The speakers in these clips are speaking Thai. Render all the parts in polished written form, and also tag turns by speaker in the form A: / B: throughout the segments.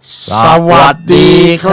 A: สวัสดี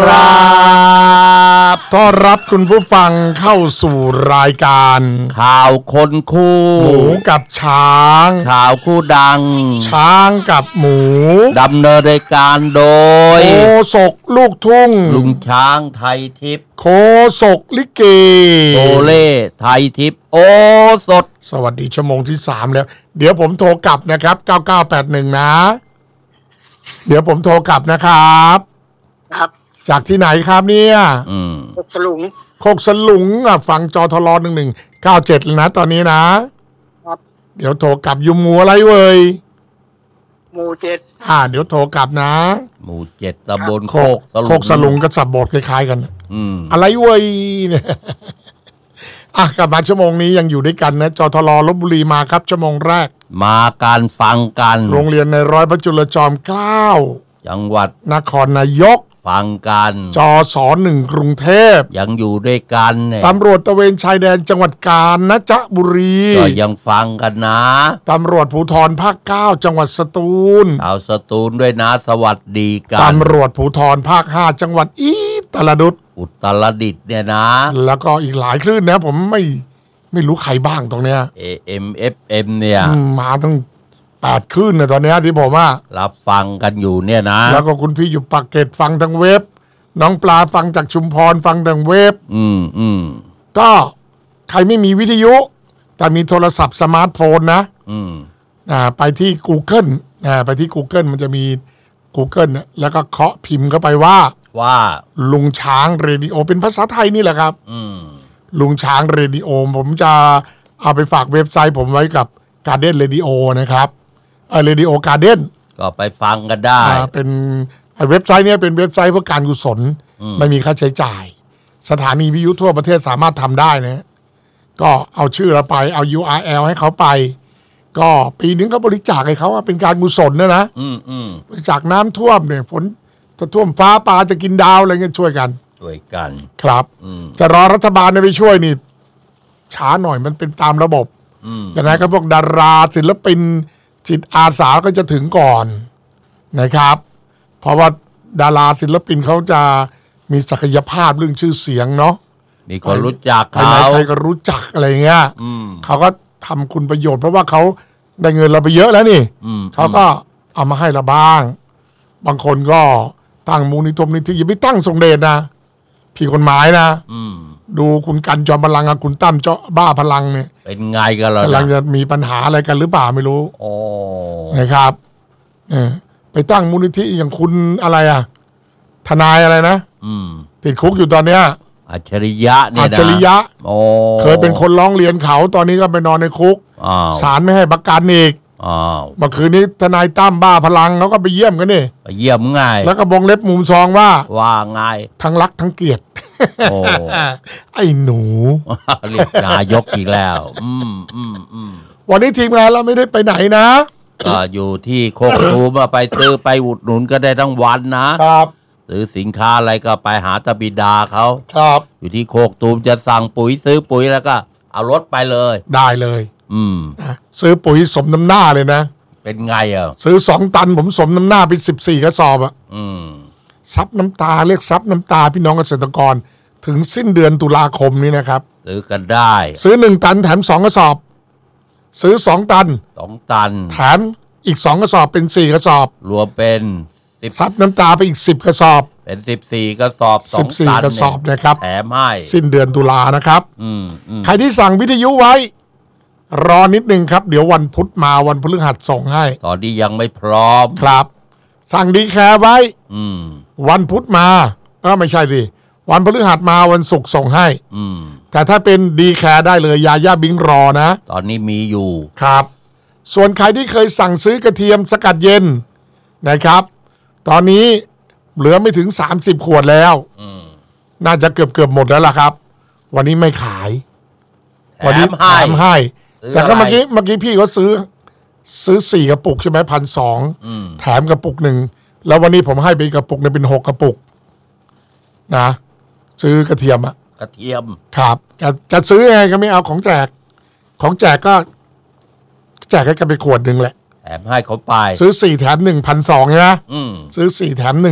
A: ครับต้อนรับคุณผู้ฟังเข้าสู่รายการ
B: ข่าวคนคู่
A: หมูกับช้าง
B: ข่าวคู่ดัง
A: ช้างกับหมู
B: ดำเนินรายการโดย
A: โคศกลูกทุ่ง
B: ลุงช้างไทยทิพย์
A: โคศกลิเก
B: โอเล่ไทยทิพย์โอสด
A: สวัสดีชั่วโมงที่3แล้วเดี๋ยวผมโทรกลับนะครับ9981นะเดี๋ยวผมโทรกลับนะครับ
C: ครับ
A: จากที่ไหนครับเนี่ย
C: โคกสลุง
A: ฟังจทล1197เลยนะตอนนี้นะครับเดี๋ยวโทรกลับอยู่หมู่อะไรเว้ย
C: หมู่7
A: เดี๋ยวโทรกลับนะ
B: หมู่7ตำบลโคก
A: สลุงกับสับบทคล้ายๆกันอะไรเว้ยเนี่ยกลับมาชั่วโมงนี้ยังอยู่ด้วยกันนะจทลลพบุรีมาครับชั่วโมงแรก
B: มาการฟังกัน
A: โรงเรียนในร้อยพระจุลจอมเกล้า
B: จังหวัด
A: นครนายก
B: ฟังกัน
A: จส1กรุงเทพ
B: ยังอยู่ด้วยกัน
A: ตำรวจตระเวนชายแดนจังหวัดกาญจนบุรี
B: ก็ยังฟังกันนะ
A: ตำรวจภูธรภาค9จังหวัดสตูล
B: เอาสตูลด้วยนะสวัสดีกัน
A: ตำรวจภูธรภาค5จังหวัดอุตร
B: ดิตถ์เนี่ยนะ
A: แล้วก็อีกหลายคลื่นนะผมไม่รู้ใครบ้างตรงเนี้ย
B: AM FM เนี่ย
A: มาตั้ง8คลื่นนะตอนนี้ที่ผม
B: รับฟังกันอยู่เนี่ยนะ
A: แล้วก็คุณพี่อยู่ปากเกร็ดฟังทางเว็บน้องปลาฟังจากชุมพรฟังทางเว็บก็ใครไม่มีวิทยุแต่มีโทรศัพท์สมาร์ทโฟนนะไปที่ Google ไปที่ Google มันจะมี Google แล้วก็เคาะพิมพ์เข้าไปว่าลุงช้างเรดิโอเป็นภาษาไทยนี่แหละครับลุงช้างเรดิโอผมจะเอาไปฝากเว็บไซต์ผมไว้กับ Garden Radio นะครับRadio Garden
B: ก็ไปฟังกันได้
A: เป็นเว็บไซต์นี้เป็นเว็บไซต์เพื่อการกุศลไม่มีค่าใช้จ่ายสถานีวิทยุทั่วประเทศสามารถทำได้นะก็เอาชื่อเราไปเอา URL ให้เขาไปก็ปีนึงก็บริจาคให้เขาเป็นการกุศลนะบริจาคน้ำท่วมเนี่ยฝนจะท่วมฟ้าปลาจะกินดาวอะไรเงี้ยช่วยกันครับจะรอรัฐบาลไปช่วยนี่ช้าหน่อยมันเป็นตามระบบอย่างไรก็พวกดาราศิลปินจิตอาสาก็จะถึงก่อนนะครับเพราะว่าดาราศิลปินเขาจะมีศักยภาพเรื่องชื่อเสียงเนาะ
B: มีคนรู้จักเขา
A: ใครก็รู้จักอะไรเงี้ยเขาก็ทำคุณประโยชน์เพราะว่าเขาได้เงินเราไปเยอะแล้วนี่เขาก็เอามาให้เราบ้างบางคนก็ตั้งมูลนิธิอย่าไปตั้งทรงเดชนะผิดกฎหมายนะดูคุณกันจอมพลังกับคุณตั้มเจ้าบ้าพลังเนี่ย
B: เป็นไงกันล่ะ
A: กำลังจะมีปัญหาอะไรกันหรือเปล่าไม่รู้นะครับไปตั้งมูลนิธิอย่างคุณอะไรทนายอะไรนะติดคุกอยู่ตอนเนี้ย
B: อัจฉริยะเนี่ยนะ
A: อัจฉริยะเคยเป็นคนร้องเรียนเขาตอนนี้ก็ไปนอนในคุกศาลไม่ให้ประกันอีกเมื่อคืนนี้ทนายตั้มบ้าพลังเขาก็ไปเยี่ยมกันนี่
B: ไปเยี่ยมไง
A: แล้วก็บงเล็บมุมซองว่า
B: ไง
A: ทั้งรักทั้งเกลียดไอ้หนู
B: เรียกนายกอีกแล้ว
A: วันนี้ทีมงานเราไม่ได้ไปไหนนะ
B: ก็อยู่ที่โคกตูมไปซื้อไปอุดหนุนก็ได้ทั้งวันนะครับซื้อสินค้าอะไรก็ไปหาตบิดาเขา
A: ครับ
B: อยู่ที่โคกตูมจะสั่งปุ๋ยซื้อปุ๋ยแล้วก็เอารถไปเลย
A: ได้เลยซื้อปุ๋ยสมน้ำหน้าเลยนะ
B: เป็นไง
A: ซื้อ2 ตันผมสมน้ำหน้าไป14 กระสอบซับน้ำตาเรียกซับน้ำตาพี่น้องเกษตรกรถึงสิ้นเดือนตุลาคมนี้นะครับ
B: ซื้อกันได้
A: ซื้อ1 ตันแถม2 กระสอบซื้อ2 ตันแถมอีก2 กระสอบเป็น4 กระสอบ
B: รวมเป็น
A: ซับน้ำตาไปอีก10 กระสอบ
B: เป็น14 กระสอบ
A: 14 กระสอบนะครับ
B: แถมให้
A: สิ้นเดือนตุลานะครับใครที่สั่งวิทยุไว้รอนิดนึงครับเดี๋ยววันพุธมาวันพฤหัสส่งให้
B: ตอนนี้ยังไม่พร้อม
A: ครับสั่งดีแคร์ไว้วันพุธมาไม่ใช่สิวันพฤหัสมาวันศุกร์ส่งให้แต่ถ้าเป็นดีแคร์ได้เลยยาย่าบิงรอนะ
B: ตอนนี้มีอยู่
A: ครับส่วนใครที่เคยสั่งซื้อกระเทียมสกัดเย็นนะครับตอนนี้เหลือไม่ถึง30 ขวดแล้วน่าจะเกือบหมดแล้วล่ะครับวันนี้ไม่ขายวันนี้แถมให้แต่ก็เมื่อกี้พี่เขาซื้อ4 กระปุกใช่ไหม1,200แถมกระปุก1แล้ววันนี้ผมให้ไปกระปุกนึงเป็น6 กระปุกนะซื้อกระเทียมครับจะซื้อไงก็ไม่เอาของแจกก็แจกให้กันไปขวดนึงแหละ
B: แถมให้เขาไป
A: ซื้อ4 แถม 1,200 ใช่ไหมซื้อ4 แถม 1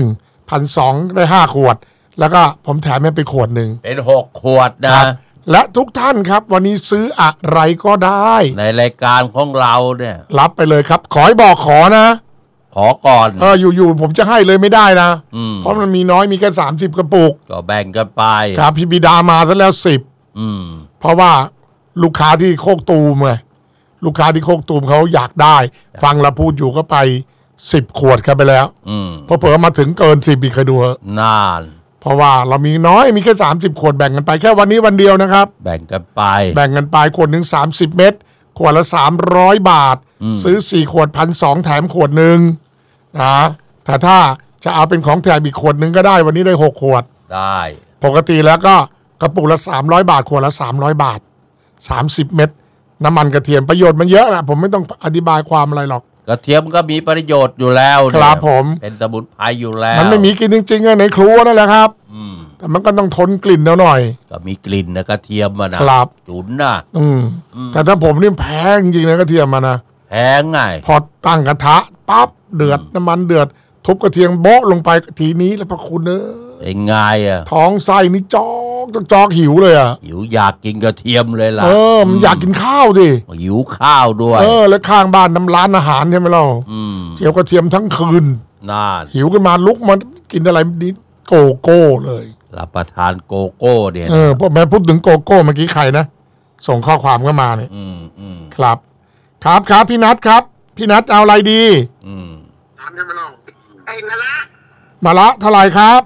A: 1,200ได้5 ขวด แล้วก็ผมแถมให้ไปขวดหนึ่ง
B: เป็น6 ขวดนะ
A: และทุกท่านครับวันนี้ซื้ออะไรก็ได้
B: ในรายการของเราเนี่ย
A: รับไปเลยครับขอให้บอกขอนะ
B: ขอก่อน
A: อยู่ๆผมจะให้เลยไม่ได้นะเพราะมันมีน้อยมีแค่30 กระปุก
B: ก็แบ่งกันไป
A: ครับพี่บิดามาซะแล้ว10เพราะว่าลูกค้าที่โคกตูมไงลูกค้าที่โคกตูมเขาอยากได้ฟังเราพูดอยู่ก็ไป10 ขวดกันไปแล้วพอเผลอมาถึงเกิน10อีกเคยดู
B: นาน
A: เพราะว่าเรามีน้อยมีแค่30 ขวดแบ่งกันไปแค่วันนี้วันเดียวนะครับ
B: แบ่งกันไป
A: ขวดหนึ่ง30 เม็ดขวดละ300 บาทซื้อ4 ขวด1,200แถมขวดหนึ่งนะแต่ถ้าจะเอาเป็นของแถมอีกขวดหนึ่งก็ได้วันนี้ได้6 ขวด
B: ได้
A: ปกติแล้วก็กระปุกละ300 บาทขวดละ300 บาท30 เม็ดน้ำมันกระเทียมประโยชน์มันเยอะนะผมไม่ต้องอธิบายความอะไรหรอก
B: กระเทียมก็มีประโยชน์อยู่แล้ว
A: ครับผม
B: เป็นสมุนไพรอยู่แล้ว
A: มันไม่มีกินจริงๆในครัวนั่นแหละครับแต่มันก็ต้องทนกลิ่นหน่อย
B: ก็มีกลิ่นนะกระเทียมมันนะครับจุนนะ
A: แต่ถ้าผมนี่แพงจริงนะกระเทียมมันนะ
B: แพงไง
A: พอตั้งกระทะปั๊บเดือดน้ำมันเดือดทุบกระเทียมโบ๊ะลงไปทีนี้แล้วพระคุณ
B: เป็นไง
A: ท้องไส้นี่จอกหิวเลย
B: หิวอยากกินกระเทียมเลยล่ะ
A: มันอยากกินข้าวดิ
B: หิวข้าวด้วย
A: แล้วข้างบ้านน้ำร้านอาหารใช่ไหมเราเจียวกระเทียมทั้งคืน
B: น่า
A: หิวขึ้นมาลุกมากินอะไรดีโกโก้เลย
B: รับประทานโกโก้เนี่ย
A: พวกแม่พูดถึงโกโก้เมื่อกี้ใครนะส่งข้อความเข้ามาเนี่ยครับพี่นัทครับพี่นัทเอาอะไรดี
C: ถามให้มาลองไอ้
A: มาละเท่าไหร่ครับ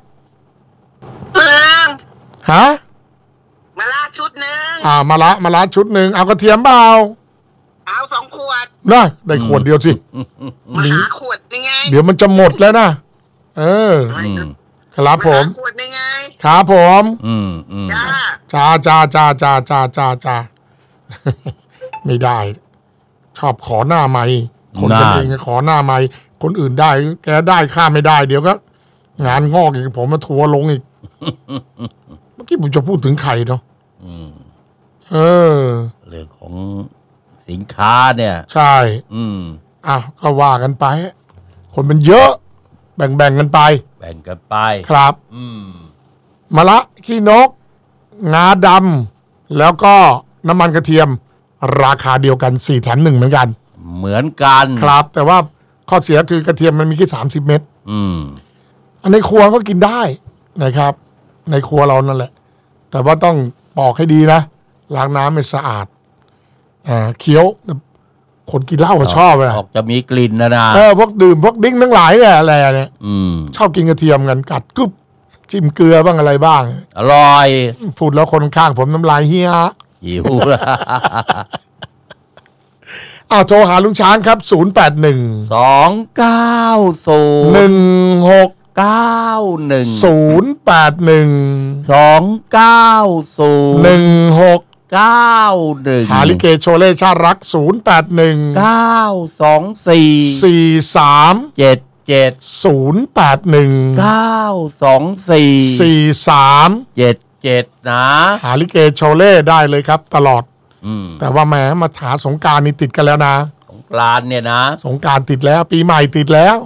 A: ฮะ
C: มาละชุดหนึ่ง
A: มาละชุดหนึ่งเอากระเทียมเปล่า
C: เอา2 ขวด
A: นะได้ขวดเดียวสิ
C: มีขวดยังไง
A: เดี๋ยวมันจะหมดแล้วนะครับผม
C: ขวดยังไง
A: ครับผม
C: จ้า
A: ไม่ได้ชอบขอหน้าไมค์คนกันเองขอหน้าไมค์คนอื่นได้แกได้ข้าไม่ได้เดี๋ยวก็งานงอกอีกผมมาทัวร์ลงอีกเมื่อกี้ผมจะพูดถึงใครเนาะ
B: เรื่องของสินค้าเนี่ย
A: ใช่ก็ว่ากันไปคนมันเยอะแบ่งกันไปครับมะละขี้นกงาดำแล้วก็น้ำมันกระเทียมราคาเดียวกัน4 แถม 1เหมือนกันครับแต่ว่าข้อเสียคือกระเทียมมันมีแค่30 เม็ดอันในครัวก็กินได้นะครับในครัวเรานั่นแหละแต่ว่าต้องปอกให้ดีนะล้างน้ำให้สะอาดเคี้ยวคนกินเหล้าก็ชอบเลย
B: จะมีกลิ่นนะ
A: พวกดื่มพวกดิ้งทั้งหลายเนี่ยอะไรเนี่ยชอบกินกระเทียมกันกัดกึบจิ้มเกลือบ้างอะไรบ้าง
B: อร่อย
A: พูดแล้วคนข้างผมน้ำลายเฮีย
B: หิว
A: โทรหาลุงช้างครับ081
B: 290 1691 081 290 1691
A: หาลิเกโชเล่ชาติรัก081
B: 924 43 77
A: 081
B: 924 43 77นะ
A: หาลิเกโชเล่ได้เลยครับตลอดแต่ว่าแหมมาหาสงกรานต์นี่ติดกันแล้วนะ
B: สงกรานต์เนี่ยนะ
A: สงกรานต์ติดแล้วปีใหม่ติดแล้ว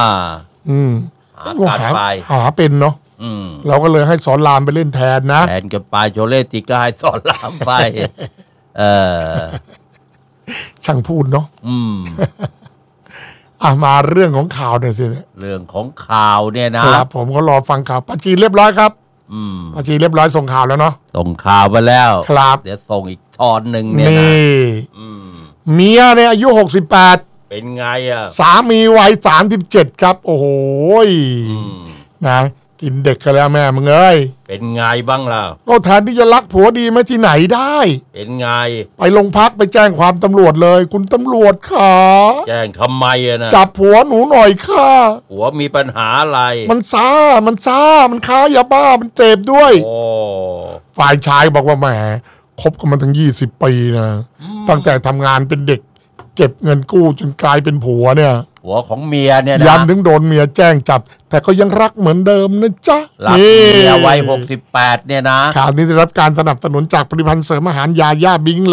A: หาเป็นเนาะเราก็เลยให้สอนรามไปเล่นแทนนะ
B: แทนกับปลายโชเล่ติก็ให้สอนรามไป
A: ช่างพูดเนาะมาเรื่องของข่าวหน่อยสิ
B: เรื่องของข่าวเนี่ยนะครับ
A: ผมก็รอฟังข่าวป้าจีเรียบร้อยครับป้าจีเรียบร้อยส่งข่าวแล้วเนาะ
B: ส่งข่าวไปแล้ว
A: ครับ
B: เดี๋ยวส่งอีกตอนหนึ่งเนี่ยนะ
A: เมียเนี่ยอายุ68
B: เป็นไง
A: สามีวัย37ครับโอ้โหนะกินเด็กกันแล้วแม่มึงเอ้ย
B: เป็นไงบ้างล่ะ
A: ก็แทนที่จะรักผัวดีไหมที่ไหนได้
B: เป็นไง
A: ไปโรงพักไปแจ้งความตำรวจเลยคุณตำรวจค่ะ
B: แจ้งทำไมนะ
A: จับผัวหนูหน่อยค่ะ
B: ผัวมีปัญหาอะไร
A: มันซ่ามันค้ายาบ้ามันเจ็บด้วยฝ่ายชายบอกว่าแหมคบกันมาตั้ง20 ปีนะตั้งแต่ทำงานเป็นเด็กเก็บเงินกู้จนกลายเป็นผัวเนี่ย
B: ผัวของเมียเนี่ยนะ
A: ยันถึงโดนเมียแจ้งจับแต่ก็ยังรักเหมือนเดิมนะจ๊ะ
B: รักเมียวัย68เนี่ยนะ
A: ข่าวนี้ได้รับการสนับสนุนจากผลิตภัณฑ์เสริมอาหารยาย่าบิงและ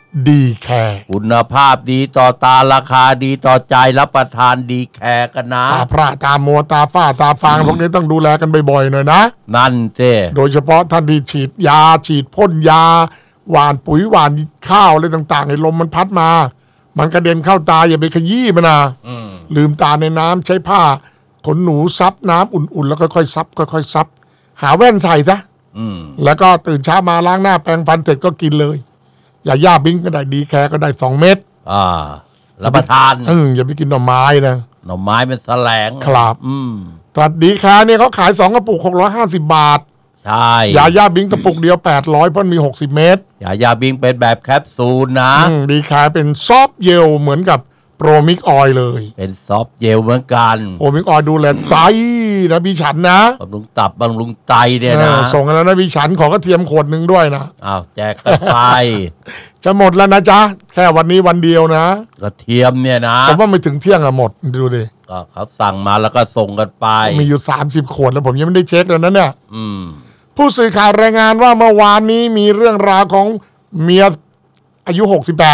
A: ดีแคร์
B: คุณภาพดีต่อตาราคาดีต่อใจรับประทานดีแคร์กันนะ
A: ตาพระตามัวตาฝ้าตาฟางพวกนี้ต้องดูแลกันบ่อยๆหน่อยนะ
B: นั่นเจ้
A: โดยเฉพาะท่านที่ฉีดยาฉีดพ่นยาหว่านปุ๋ยหว่านข้าวอะไรต่างๆในลมมันพัดมามันกระเด็นเข้าตาอย่าไปขยี้มันนะลืมตาในน้ำใช้ผ้าขนหนูซับน้ำอุ่นๆแล้วค่อยๆซับค่อยๆซับหาแว่นใส่ซะแล้วก็ตื่นเช้ามาล้างหน้าแปรงฟันเสร็จก็กินเลยย่าบิงก็ได้ดีแคร์ก็ได้2 เม็ด
B: รับประทาน
A: อย่าไปกินหน่อไม้นะ
B: หน่อไม้เป็นแสลง
A: ครับตัดดีแคร์เนี่ยเขาขาย2 กระปุก650 บาท
B: ใช่
A: ย่าบิงกระปุกเดียว800เพราะมี60 เม็ด
B: ย่าบิงเป็นแบบแคปซูลนะ
A: ดีแคร์เป็นซอฟเยลเหมือนกับโปรมิกออยเลย
B: เป็นซอฟเยลเหมือนกัน
A: โปรมิกออยดูแลไตนะพี่ฉันนะ
B: บำรุงตับบำรุงไตเนี่ยนะ
A: ส่งกันแล้วนะพี่ฉันขอกระเทียมขวดนึงด้วยนะ
B: แจกกันไป
A: จะหมดแล้วนะจ๊ะแค่วันนี้วันเดียวนะ
B: กระเทียมเนี่ยนะ
A: ผมว่าไม่ถึงเที่ยงหมดดูดิ
B: ก็เขาสั่งมาแล้วก็ส่งกันไป
A: มีอยู่30 ขวดแล้วผมยังไม่ได้เช็คเลยนะเนี่ยผู้สื่อข่าวรายงานว่าเมื่อวานนี้มีเรื่องราวของเมียอายุ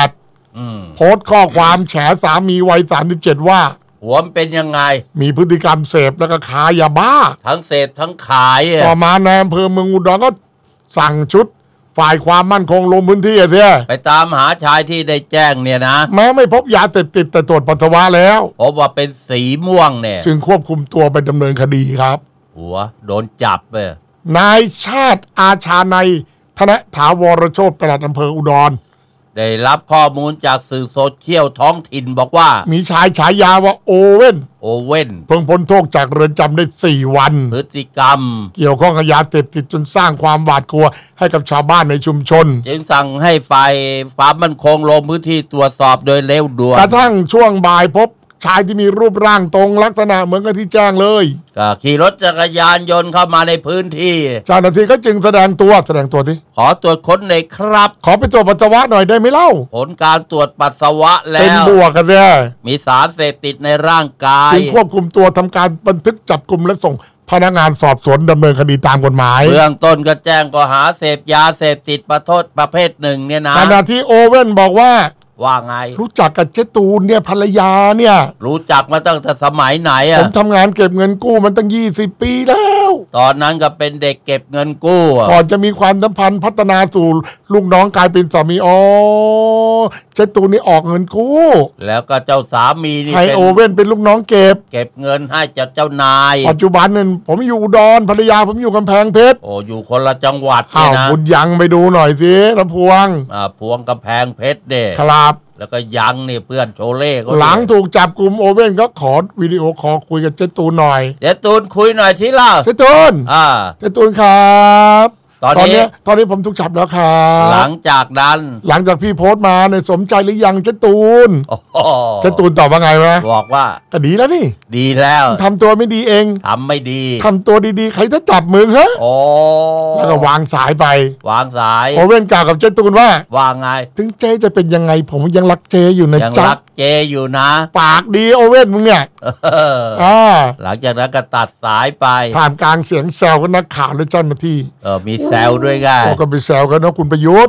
A: 68โพสต์ข้อความแฉสามีวัย37ว่า
B: หัวมันเป็นยังไง
A: มีพฤติกรรมเสพแล้วก็ขายยาบ้า
B: ทั้งเสพทั้งขาย
A: ต่อมาในอำเภอเมืองอุดรก็สั่งชุดฝ่ายความมั่นคงลงพื้นที่เสีย
B: ไปตามหาชายที่ได้แจ้งเนี่ยนะ
A: แม้ไม่พบยาเสพติดแต่ตรวจปัสสาวะแล้ว
B: พบว่าเป็นสีม่วงเนี่ย
A: จึงควบคุมตัวไปดำเนินคดีครับ
B: หัวโดนจับไป
A: นายชาติอาชาในธนถาวรโชติปลัดอำเภออุดร
B: ได้รับข้อมูลจากสื่อโซเชียลท้องถิ่นบอกว่า
A: มีชายฉายาว่าโอเว่นเพิ่งพ้นโทษจากเรือนจำได้4 วัน
B: พฤติกรรม
A: เกี่ยวข้องกับยาเสพติดจนสร้างความหวาดกลัวให้กับชาวบ้านในชุมชน
B: จึงสั่งให้ฝ่ายความมั่นคงลงพื้นที่ตรวจสอบโดยเร็วด่วน
A: กระทั่งช่วงบ่ายพบชายที่มีรูปร่างตรงลักษณะเหมือนกับที่แจ้งเลย
B: ก็ขี่รถจักรยานยนต์เข้ามาในพื้นที่
A: เจ้าหน้าที่ก็จึงแสดงตัวที่
B: ขอตรวจค้นหน่อยครับ
A: ขอไปตรวจปัสสาวะหน่อยได้ไหมเล่า
B: ผลการตรวจปัสสาวะแล้ว
A: เป็นบวกกันเลย
B: มีสารเสพติดในร่างกาย
A: จึงควบคุมตัวทำการบันทึกจับกุมและส่งพนักงานสอบสวนดำเนินคดีตามกฎหมาย
B: เบื้องต้นก็แจ้งข้อหาเสพยาเสพติดประเภทหนึ่งเนี่ยนะ
A: ขณะที่โอเว่นบอกว่า
B: ไง
A: รู้จักกับเจ๊ตูนเนี่ยภรรยาเนี่ย
B: รู้จักมาตั้งแต่สมัยไหน
A: ผมทำงานเก็บเงินกู้มันตั้ง20 ปีแล้ว
B: ตอนนั้นก็เป็นเด็กเก็บเงินกู้
A: ก่อนจะมีความสัมพันธ์พัฒนาสู่ลูกน้องกลายเป็นสามีเจ๊ตูนนี่ออกเงินกู้
B: แล้วก็เจ้าสามีนี่
A: ให้โอเว่นเป็นลูกน้องเก็บ
B: เงินให้เจ้านาย
A: ปัจจุบันเนี่ยผมอยู่อุดรภรรยาผมอยู่กำแพงเพชร
B: อยู่คนละจังหวัด
A: นะบุญยังไปดูหน่อยสิละพวง
B: พวงกำแพงเพชรเด้
A: ครับ
B: แล้วก็ยังนี่เพื่อนโชเล่
A: หลังถูกจับกลุ่มโอเว่นก็ขอวิดีโอคอลคุยกับเจตูนหน่อย
B: เจตูนคุยหน่อยทีล่ะ
A: เจตูนเจตูนครับตอนนี้ผมถูกจับแล้วครับ
B: หลัง
A: จากพี่โพสต์มาเนี่ยสมใจหรือยังเจตูนเจตูนตอบว่าไงวะ
B: บอกว่า
A: ก็ดีแล้วนี่
B: ดีแล้ว
A: ทำตัวไม่ดีเอง
B: ทำไม่ดี
A: ทำตัวดีๆใครจะจับมึงฮะแล้วก็วางสายไปโอเว่นกล่าวกับเจตูนว่า
B: ไง
A: ถึงเจจะเป็นยังไงผมยังรักเจอยู่นะจ๊ะ
B: ยังรักเจอยู่นะ
A: ปากดีโอเว่นมึงเนี่ย
B: หลังจากนั้นก็ตัดสายไป
A: ผ่านกลางเสียงแซวกับนักข่าวและเจ้าหน้าที่
B: มีแซวด้วยไง
A: ก็ไปแซวกันนะคุณประยุทธ์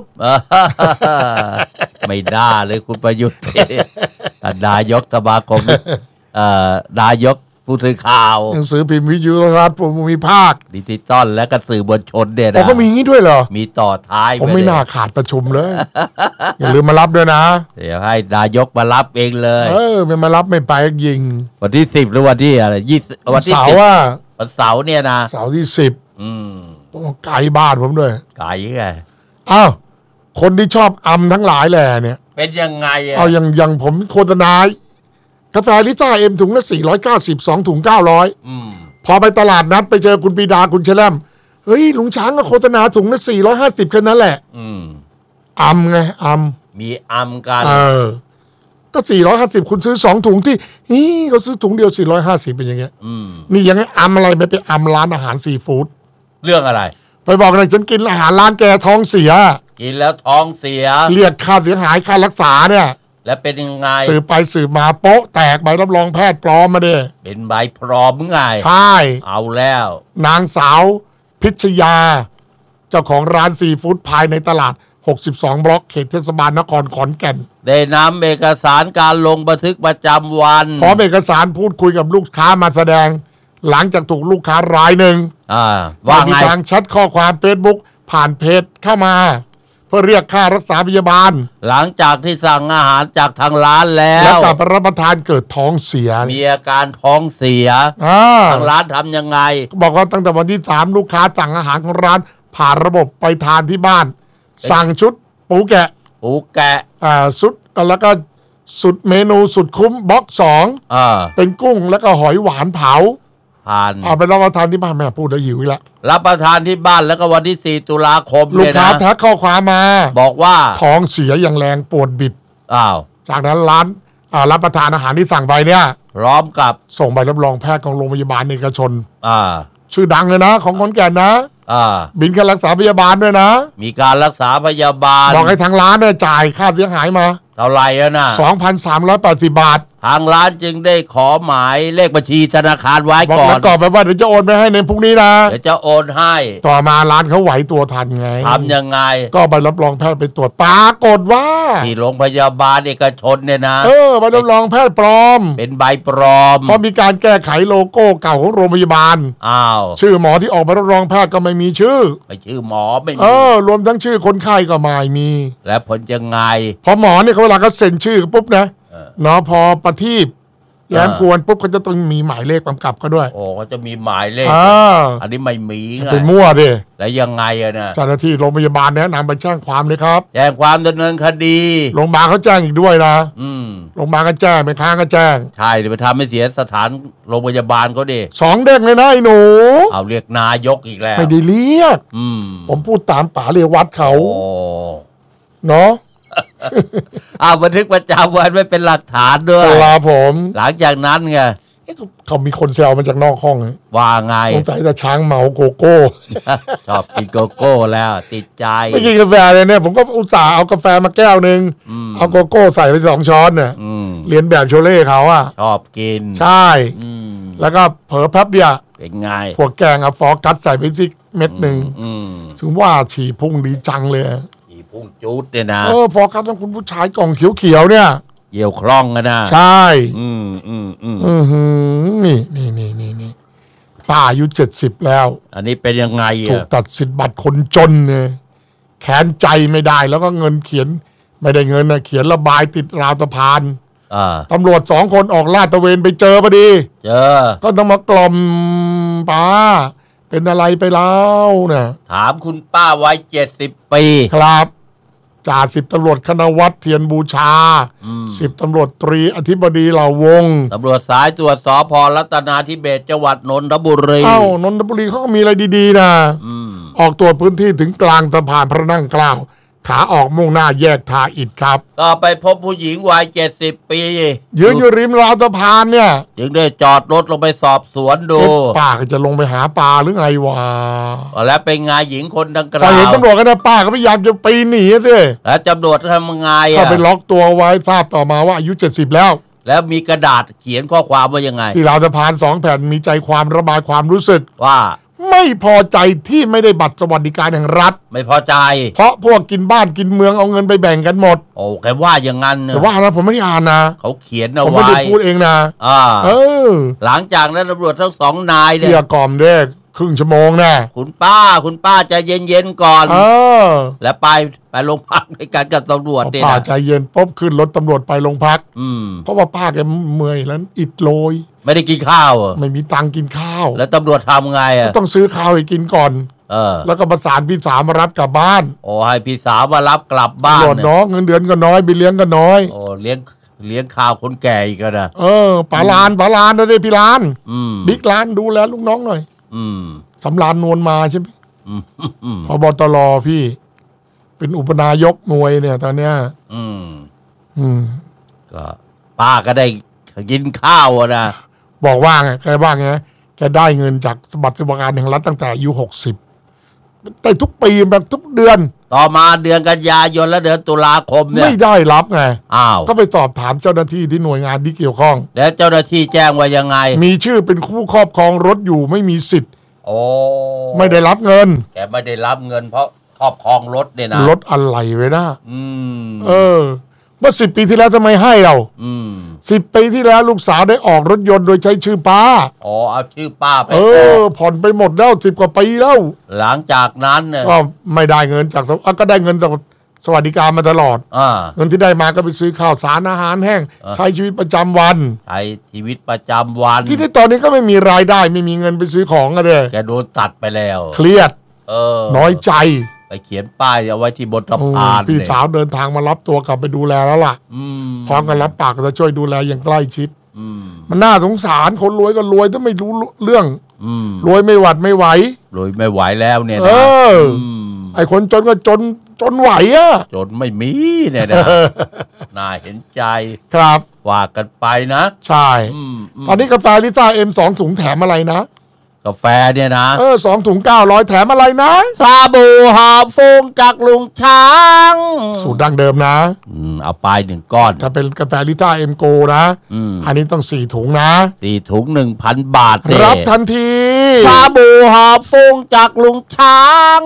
B: ไม่ได้เลยคุณประยุทธ์นายกสมาคมนายกผู้สื่อข่าว
A: หนังสือพิมพ์วิทยุครับผมมีภาค
B: ดิจิตอลและกระสือมวลชนเนี่ยนะ
A: ก็มีงี้ด้วยเหรอ
B: มีต่อท้าย
A: ผมไม่น่าขาดประชุมเลยอย่าลืมมารับด้วยนะ
B: เดี๋ยวให้นายกมารับเองเลย
A: ไม่มารับไม่ไปยิง
B: วันที่10หรือวันที่อะไร20วันที่
A: 10
B: วันเสาร์เนี่ยนะ
A: เสาร์ที่10ไกลบ้านผมด้วย
B: ไกลไง
A: คนที่ชอบทั้งหลายแหละเนี่ย
B: เป็นยังไง
A: อย่างผมโฆษณากาแฟลิซ่าถุงละ490 2 ถุง900พอไปตลาดนัดไปเจอคุณปีดาคุณเชล่มเฮ้ยลุงช้างก็โฆษณาถุงละ450แค่นั้นแหละไง
B: มีกัน
A: ก็450คุณซื้อ2 ถุงที่เขาซื้อถุงเดียว450เป็นอย่างเงี้ยนี่ยังไงอะไรไม่ไปร้านอาหารซีฟู้ด
B: เรื่องอะไร
A: ไปบอกเลยฉันกินอาหารร้านแกท้องเสีย
B: กินแล้วท้องเสีย
A: เรียกค่าเสียหายค่ารักษาเนี่ย
B: แล้วเป็นยังไง
A: สืบไปสืบมาโป๊ะแตกใบรับรองแพทย์ปลอมมาเด้
B: เป็นใบปลอมไง
A: ใช่
B: เอาแล้ว
A: นางสาวพิชยาเจ้าของร้านซีฟู้ดภายในตลาด 62 บล็อกเขตเทศบาลนครขอนแก่น
B: ได้นำเอกสารการลงบันทึกประจำวัน
A: พร้อมเอกสารพูดคุยกับลูกค้ามาแสดงหลังจากถูกลูกค้ารายหนึ่ง
B: ว่า
A: มีทางแชทข้อความ Facebook ผ่านเพจเข้ามาเพื่อเรียกค่ารักษาพยาบาล
B: หลังจากที่สั่งอาหารจากทางร้านแล้ว
A: กลับไปรับประทานเกิดท้องเสีย
B: มีอาการท้องเสียทางร้านทำยังไง
A: บอกว่าตั้งแต่วันที่3ลูกค้าสั่งอาหารของร้านผ่านระบบไปทานที่บ้านสั่งชุดปูแกะสุดแล้วก็สุดเมนูสุดคุ้มบล็อก2เป็นกุ้งแล้วก็หอยหวานเผาเอาไปรับประทานที่บ้านแม่พูดแล้วหิวอีกแล้ว
B: รับประทานที่บ้านแล้วก็วันที่4ตุลาคม
A: ลูกค้าทักข้อความมา
B: บอกว่า
A: ท้องเสียอย่างแรงปวดบิดจากนั้นร้านรับประทานอาหารที่สั่งไปเนี่ย
B: พร้อมกับ
A: ส่งใบรับรองแพทย์ของโรงพยาบาลเอกชนชื่อดังเลยนะของขอนแก่นนะบินค่ารักษาพยาบาลด้วยนะ
B: มีการรักษาพยาบาล
A: บอกให้ทางร้านเนี่ยจ่ายค่าเสียหายมา
B: เท่าไหร่นะ
A: 2,380 บาท
B: ทางร้านจึงได้ขอหมายเลขบัญชีธนาคารไว้ก่อน
A: บอกแล้วก่อนไปว่าเดี๋ยวจะโอนไปให้ในพรุ่งนี้นะ
B: เดี๋ยวจะโอนให้
A: ต่อมาร้านเขาไหวตัวทันไง
B: ทำยังไง
A: ก็ใบรับรองแพทย์ไปตรวจปรากฏว่า
B: ที่โรงพยาบาลเอกชนเนี่ยนะ
A: ใบรับรองแพทย์ปลอม
B: เป็นใบปลอม
A: เพราะมีการแก้ไขโลโก้เก่าของโรงพยาบาลชื่อหมอที่ออกใบรับรองแพทย์ก็ไม่มีชื่อ
B: หมอไม่มี
A: รวมทั้งชื่อคนไข้ก็ไม่มี
B: และผลยังไง
A: พอหมอเนี่ยเขาเวลาเขาเซ็นชื่อปุ๊บนะพอประทีปแย้มควรปุ๊บเขาจะต้องมีหมายเลขกำกับเขาด้วย
B: เขาจะมีหมายเลขอันนี้ไม่มีไง
A: ไปมั่วดิ
B: แล้วยังไงนะ
A: เจ้าหน้าที่โรงพยาบาลแนะนำไปแจ้งความเลยครับ
B: แจ้งความดำเนินคดี
A: โรงพยาบาลเขาแจ้งอีกด้วยนะโรงพยาบาลก็แจ้งไม่ค้างก็แจ้ง
B: ใช่ไปทำให้เสียสถานโรงพยาบาลเขาดิ
A: 2 เด้งเลยนะไอ้หนู
B: เอาเรียกนายกอีกแล้ว
A: ไม่ได้เรียกผมพูดตามป๋าเรียวัดเขาเนาะ
B: บันทึกประจำวันไว้เป็นหลักฐานด้วย
A: ผม
B: หลังจากนั้นไง
A: เขามีคนแซวมาจากนอกห้อง
B: ว่าไง
A: สงสัยจะช้างเมาโกโก้
B: ชอบกินโกโก้แล้วติดใจ
A: ไม่กินกาแฟเลยเนี่ยผมก็อุตส่าห์เอากาแฟมาแก้วนึงเอาโกโก้ใส่ไป2 ช้อนเนี่ยเรียนแบบโชเล่เขา
B: ชอบกิน
A: ใช่แล้วก็เผลอแป๊บเดียว
B: เป็นไง
A: พวกแกงฟอกัสใส่ไปที่เม็ดนึงถึงว่าฉี่พุ่งดีจังเลย
B: พุ่งจุดเนี่ยนะ
A: ฟอกัสของคุณผู้ชายกล่องเขียวๆเนี่ย
B: เยี่ยวคล่องกันนะ
A: ใช่นี่ป้าอายุ70แล้ว
B: อันนี้เป็นยังไง
A: ถูกตัดสิทธิ์บัตรคนจนเนี่ยแขนใจไม่ได้แล้วก็เงินเขียนไม่ได้เงินนะเขียนระบายติดราวสะพานตำรวจ2 คนออกลาดตระเวนไปเจอพอดีก็ต้องมากล่อมป้าเป็นอะไรไปแล้วนะ
B: ถามคุณป้าวัย70 ปี
A: ครับจ่า10 ตำรวจคณวัฒน์เทียนบูชา10 ตำรวจตรีอธิบดีเหล่าวง
B: ตำรวจสายตรวจสภ.รัตนาธิเบศจังหวัดนนทบุรี
A: นนทบุรีเขาก็มีอะไรดีๆนะออกตรวจพื้นที่ถึงกลางสะพานพระนั่งเกล้าขาออกมุ่งหน้าแยกทาอิฐครับ
B: ก็ไปพบผู้หญิงวัย70 ปี
A: ยืนอยู่ริมราวสะพานเนี่ย
B: จึงได้จอดรถลงไปสอบสวนดู
A: ป้าก็จะลงไปหาปลาหรือไงวะ
B: แล้วเป็นไงหญิงคนดังกล่าว
A: พอเห็นตำรวจกันนะป้าก็พยายามจะปีนหนีสิ
B: แล้วตำรวจทำไง
A: เข้าไปล็อกตัวไว้ทราบต่อมาว่าอายุ70แล้ว
B: มีกระดาษเขียนข้อความว่ายังไง
A: ที่ราวสะพาน2 แผ่นมีใจความระบายความรู้สึก
B: ว่า
A: ไม่พอใจที่ไม่ได้บัตรสวัสดิการแห่งรัฐ
B: ไม่พอใจ
A: เพราะพวกกินบ้านกินเมืองเอาเงินไปแบ่งกันหมด
B: โอ้แกว่าอย่างนั้น
A: แต่ว่านะผมไม่ได้อ่านนะ
B: เขาเขียนเอาไว้
A: ผมไม่ได้พูดเองนะ
B: หลังจากนั้นตำรวจทั้ง2 นาย
A: เนี่ยเกลี้ยกล่อมด้วยครึ่งชั่วโมงนะ
B: คุณป้าใจเย็นๆก่อนแล้วไปโรงพักด้วยกันกับตำรวจ
A: เนี่ยป้าใจเย็นปุ๊บขึ้นรถตำรวจไปโรงพักเพราะว่าป้าแกเมื่อยแล้วอิดโรย
B: ไม่ได้กินข้าว
A: ไม่มีตังค์กินข้าว
B: แล้วตำรวจทำไง
A: ต้องซื้อข้าวให้กินก่อนแล้วก็ประสานพี่สาวมารับกลับบ้าน
B: ให้พี่สาวมารับกลับบ้าน
A: ตำรวจน้องเงินเดือนก็น้อยไปเลี้ยงก็น้อย
B: เลี้ยงข้าวคนแก่อีกนะ
A: ป๋าลานด้วยพี่ลานบิ๊กลานดูแลลูกน้องหน่อยสำรานนวลมาใช่ไหมพบตรพี่เป็นอุปนายกมวยเนี่ยตอนเนี้ย
B: ก็ป้าก็ได้กินข้าวนะ
A: บอกว่าไงแกว่าไงแกได้เงินจากบัตรสวัสดิการแห่งรัฐตั้งแต่อายุ60แต่ทุกปีแบบทุกเดือน
B: ต่อมาเดือนกันยายนและเดือนตุลาคมเนี่ย
A: ไม่ได้รับไงก็ไปสอบถามเจ้าหน้าที่ที่หน่วยงานที่เกี่ยวข้อง
B: แล้วเจ้าหน้าที่แจ้งว่ายังไง
A: มีชื่อเป็นผู้ครอบครองรถอยู่ไม่มีสิทธิ์ไม่ได้รับเงิน
B: แกไม่ได้รับเงินเพราะครอบครองรถเนี่ยนะ
A: รถอะไรไว้นะเมื่อ10 ปีที่แล้วทำไมให้เรา10 ปีที่แล้วลูกสาวได้ออกรถยนต์โดยใช้ชื่อป้า
B: เอาชื่อป้าไป
A: ผ่อนไปหมดแล้ว10 กว่าปีแล้ว
B: หลังจากนั้นเนี่ย
A: ก็ไม่ได้เงินจากก็ได้เงินจากสวัสดิการมาตลอดเงินที่ได้มาก็ไปซื้อข้าวสารอาหารแห้งใช้ชีวิตประจำวัน
B: ใช้ชีวิตประจำวัน
A: ที่นี่ตอนนี้ก็ไม่มีรายได้ไม่มีเงินไปซื้อของอะเด้
B: แกโดนตัดไปแล้ว
A: เครียดน้อยใจ
B: ไปเขียนป้ายเอาไว้ที่บนสะพาน
A: พี่สาวเดินทางมารับตัวกลับไปดูแลแล้วล่ะพร้อมกันรับปากจะช่วยดูแลอย่างใกล้ชิดมันน่าสงสารคนรวยก็รวยถ้าไม่รู้เรื่องรวยไม่หวัดไม่ไหว
B: รวยไม่ไหวแล้วเนี่ยนะ
A: ไอ้คนจนก็จนไหวอะ
B: จนไม่มีเนี่ยนะน่าเห็นใจ
A: ครับ
B: ว่ากันไปนะ
A: ใช่ตอนนี้กาแฟลิซ่าM2 ถุงแถมอะไรนะ
B: กาแฟเนี่ยนะ
A: 2 ถุง900แถมอะไรนะ
B: ชาบูหอบฟูงจากลุงช้าง
A: สูตรดั้งเดิมนะ
B: เอาไป1 ก้อน
A: ถ้าเป็นกาแฟลิต้าเอ็มโกนะอันนี้ต้อง4 ถุงนะ
B: 4 ถุง 1,000 บาท
A: รับทันที
B: ชาบูหอบฟูงจากลุงช้าง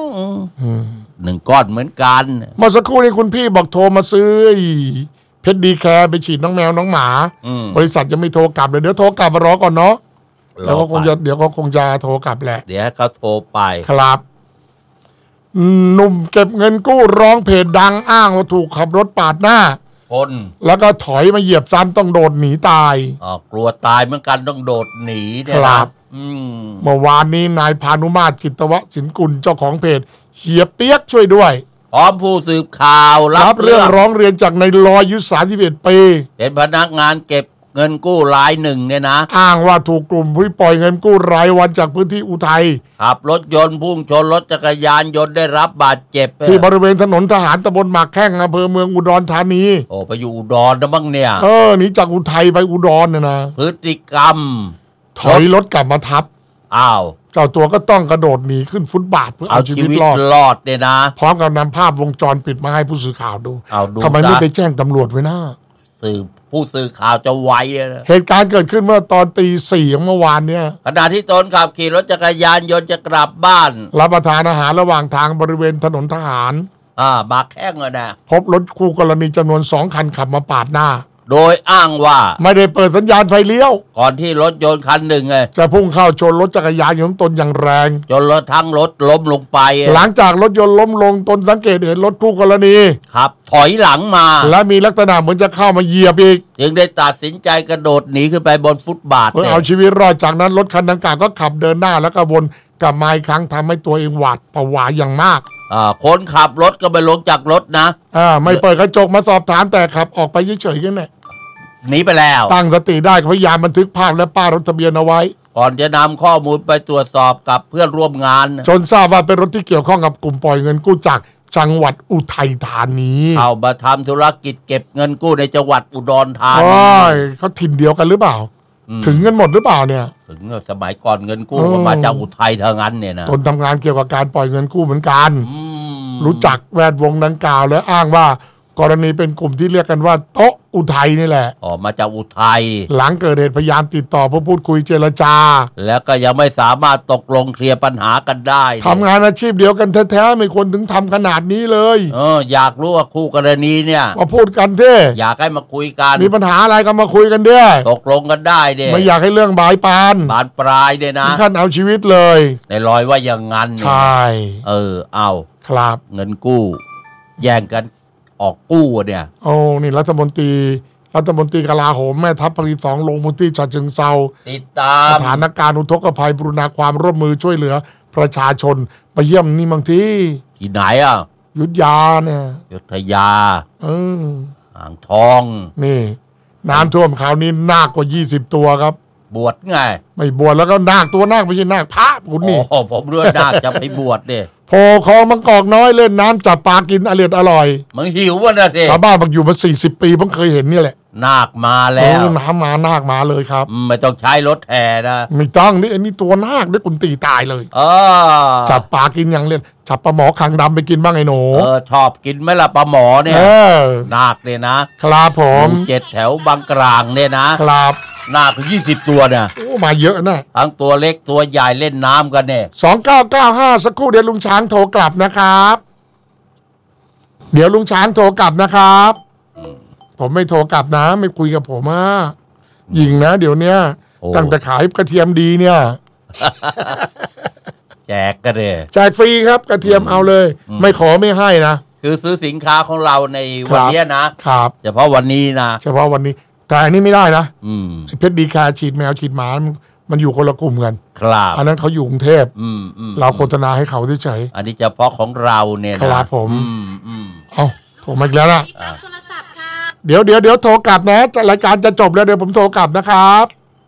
B: 1 ก้อนเหมือนกัน
A: เมื่อสักครู่นี้คุณพี่บอกโทรมาซื้อเพชรดีแคร์ไปฉีดน้องแมวน้องหมาบริษัทยังไม่โทรกลับเลยเดี๋ยวโทรกลับมารอก่อนเนาะแล้วก็เดี๋ยวก็คงจะโทรกลับแหละ
B: เดี๋ยวเขาโทรไป
A: ครับหนุ่มเก็บเงินกู้ร้องเพจดังอ้างว่าถูกขับรถปาดหน้าแล้วก็ถอยมาเหยียบซ้ำต้องโดดหนีตาย
B: กลัวตายเหมือนกันต้องโดดหนีเนี่ย
A: ครับเมื่อวานนี้นายพานุมาตรจิตวสินกุลเจ้าของเพจเฮียเปียกช่วยด้วย
B: พร้อมผู้สืบข่าว
A: รับเรื่องร้องเรียนจากนายลอยอายุ31 ปี
B: เป็นพนักงานเก็บเงินกู้รายหนึ่งเนี่ยนะ
A: อ้างว่าถูกกลุ่มผู้ปล่อยเงินกู้รายวันจากพื้นที่อุทัย
B: ขับรถยนต์พุ่งชนรถจักรยานยนต์ได้รับบาดเจ็บ
A: ที่บริเวณถนนทหารตำบลหมากแข้งอำเภอเมืองอุดรธานี
B: ไปอยู่อุดรนะบ้างเนี่ย
A: หนีจากอุทัยไปอุดรเนี่ยนะ
B: พฤติกรรม
A: ถอยรถกลับมาทับเจ้าตัวก็ต้องกระโดดหนีขึ้นฟุตบาทเพื่อเอาชีวิต
B: รอดเนี่ยนะ
A: พร้อมกับนำภาพวงจรปิดมาให้ผู้สื่อข่าวดูทำไมไม่ไปแจ้งตำรวจไว้นะ
B: ผู้สื่อข่าวจะไว
A: เหตุการณ์เกิดขึ้นเมื่อตอนตี 4ของเมื่อวานเนี่ย
B: ขณะที่ตนขับขี่รถจักรยานยนต์จะกลับบ้าน
A: รับประทานอาหารระหว่างทางบริเวณถนนทหาร
B: บากแข้งเลยนะ
A: พบรถคู่กรณีจำนวน2 คันขับมาปาดหน้า
B: โดยอ้างว่า
A: ไม่ได้เปิดสัญญาณไฟเลี้ยว
B: ก่อนที่รถยนต์คันหนึ่ง
A: จะพุ่งเข้าชนรถจักรยานยนต์ตนอย่างแรง
B: จนรถทั้งรถล้มลงไป
A: หลังจากรถยนต์ล้มลงตนสังเกตเห็นรถคู่กรณี
B: ครับถอยหลังมา
A: และมีลักษณะเหมือนจะเข้ามาเหยียบอีก
B: จึงได้ตัดสินใจกระโดดหนีขึ้นไปบนฟุตบาท
A: เพื่อเอาชีวิตรอดจากนั้นรถคันดังกล่าวก็ขับเดินหน้าแล้วก็วนกลับมาอีกครั้งทำให้ตัวเองหวาดผวาอย่างมาก
B: คนขับรถก็ไปลงจากรถนะ
A: ไม่เปิดกระจกมาสอบถามแต่ขับออกไปเฉยๆกันแหละ
B: หนีไปแล้ว
A: ตั้งสติได้พยายามบันทึกภาพและป้ายรถทะเบียนเอาไว้
B: ก่อนจะนำข้อมูลไปตรวจสอบกับเพื่อนร่วมงาน
A: จนทราบว่าเป็นรถที่เกี่ยวข้องกับกลุ่มปล่อยเงินกู้จากจังหวัดอุทัยธานี
B: เข้ามาทำธุรกิจเก็บเงินกู้ในจังหวัดอุดรธานี
A: เขาถิ่นเดียวกันหรือเปล่าถึงเงินหมดหรือเปล่าเนี่ย
B: ถึงสมัยก่อนเงินกู้มาจากอุทัยเท่านั้นเนี่ยนะ
A: ตนทำงานเกี่ยวกับการปล่อยเงินกู้เหมือนกันรู้จักแวดวงดังกล่าวและอ้างว่ากรณีเป็นกลุ่มที่เรียกกันว่าโต๊ะอุทัยนี่แหละ
B: มาจากอุทัย
A: หลังเกิดเหตุพยายามติดต่อเพื่อพูดคุยเจรจา
B: แล้วก็ยังไม่สามารถตกลงเคลียร์ปัญหากันได้
A: ทำงานอาชีพเดียวกันแท้ๆไม่ควรถึงทำขนาดนี้เลย
B: อยากรู้ว่าคู่กรณีเนี่ย
A: มาพูดกันเด้
B: อยากให้มาคุยกัน
A: มีปัญหาอะไรก็มาคุยกันเด้
B: ตกลงกันได้เด้
A: ไม่อยากให้เรื่องบานปล
B: ายเด้นะ
A: ขั้นเอาชีวิตเลย
B: ในลอยว่าอย่างงั้น
A: ใช่
B: เอา
A: ครับ
B: เงินกู้แย่งกันออกกู้เนี่ย
A: นี่รัฐมนตรีกลาโหมแม่ทัพภาคที่ 2ลงพื้นที่ฉะเชิงเทรา
B: ติดตาม
A: สถานการณ์อุทกภัยปรนนาความร่วมมือช่วยเหลือประชาชนไปเยี่ยมนี่บางที่
B: ไหน
A: ยุธยาเนี่ย
B: ยุธยาอ่างทอง
A: นี่น้ำท่วมคราวนี้นาคกว่า20 ตัวครับ
B: บวชไง
A: ไม่บวชแล้วก็นาคตัวนาคไม่ใช่นาคพระคุณนี่
B: ผมเลือนาคจะไปบวชเนี่ย
A: โผล่คลองบางกอกน้อยเล่นน้ำจับปลากินอร่อย
B: มึงหิววะนะเด็ก
A: ชาวบ้านบอกอยู่มา40 ปีเพิ่งเคยเห็นนี่แหละ
B: นาคมาแล้ว
A: น้ำมานาคมาเลยครับ
B: ไม่ต้องใช้รถแห่นะ
A: ไม่ต้องนี่อันนี้ตัวนาคได้คุณตีตายเลยจับปลากินอย่างเล่นจับปลาหมอคางดำไปกินบ้างไอ้หนู
B: ชอบกินไหมล่ะปลาหมอเนี่ยนาคเนี่ย
A: นะครับผม
B: 7 แถวบางกลางเนี่ยนะครับนาค20 ตัวเนี่ย
A: มาเยอะนะ
B: ทั้งตัวเล็กตัวใหญ่เล่นน้ำกันเนี่ย
A: 2995สักครู่เดี๋ยวลุงช้างโทรกลับนะครับเดี๋ยวลุงช้างโทรกลับนะครับผมไม่โทรกลับนะไม่คุยกับผมยิงนะเดี๋ยวเนี้ยตั้งแต่ขายกระเทียมดีเนี่ย
B: แจกกันเลย
A: แจกฟรีครับกระเทียมเอาเลยไม่ขอไม่ให้นะ
B: คือซื้อสินค้าของเราในวันนี้นะครับเฉพาะวันนี้นะ
A: เฉพาะวันนี้แต่อันนี้ไม่ได้นะเพชรดีคาฉีดแมวฉีดหมามันอยู่คนละกลุ่มกัน
B: ครับ
A: อันนั้นเขาอยู่กรุงเทพเราโฆษณาให้เขาเฉย
B: อันนี้เฉพาะของเราเนี่ย
A: นะครับผมเอาโทรมาอีกแล้วนะเดี๋ยวโทรกลับนะรายการจะจบแล้วเดี๋ยวผมโทรกลับนะครับ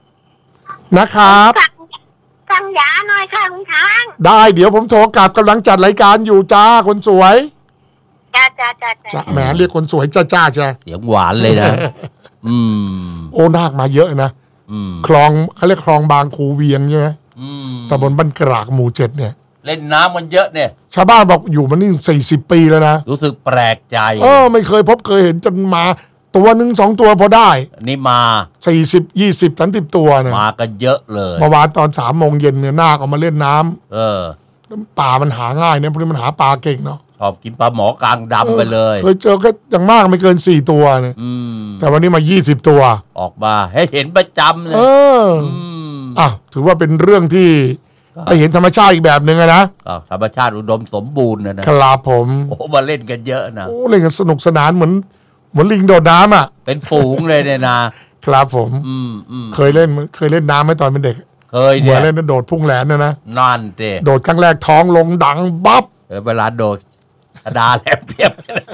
D: สั่งยาหน่อยค่ะคุณช้าง
A: ได้เดี๋ยวผมโทรกลับกำลังจัดรายการอยู่จ้าคนสวย
D: จ้า
A: แหมเรียกคนสวยจ้า
B: เสียงหวานเลยนะ
A: โอ้นาคมาเยอะนะคลองเขาเรียกคลองบางคูเวียงใช่ไหมตำบลบ้านกรากหมู่ 7เนี่ย
B: เล่นน้ำมันเยอะเนี่ย
A: ชาวบ้านบอกอยู่มานี่40 ปีแล้วนะ
B: รู้สึกแปลกใจ
A: ไม่เคยพบเคยเห็นจนมาตัวนึง2 ตัวพอได้
B: นี่มา
A: 40 20 30 ตัวเนี่ย
B: มากันเยอะเลย
A: เมื่อวานตอน3 โมงเย็นเนี่ยนาคออกมาเล่นน้ำป่ามันหาง่ายเนี่ยเพราะมันหาปลาเก่งเนาะ
B: ชอบกินปลาหมอกลางดำไปเลย
A: เคยเจอแค่อย่างมากไม่เกิน4 ตัวเนี่ยแต่วันนี้มา20 ตัว
B: ออกมาให้เห็นประจำเลย
A: ถือว่าเป็นเรื่องที่ไปเห็นธรรมชาติอีกแบบหนึ่งนะ
B: ธรรมชาติอุดมสมบูรณ์นะครับ
A: ผม
B: มาเล่นกันเยอะนะ
A: เล่นกันสนุกสนานเหมือนลิงโดดน้ำ
B: เป็นฝูงเลยเนี่ย
A: นะครับผมเคยเล่นน้ำไหมตอนเป็นเด็ก
B: เคยเนี่ย
A: เล่นโดดพุ่งแหลนนะ
B: นั่นเด้
A: โดดครั้งแรกท้องลงดังบั๊บ
B: เวลาโดดกระดาแหลมเปียบ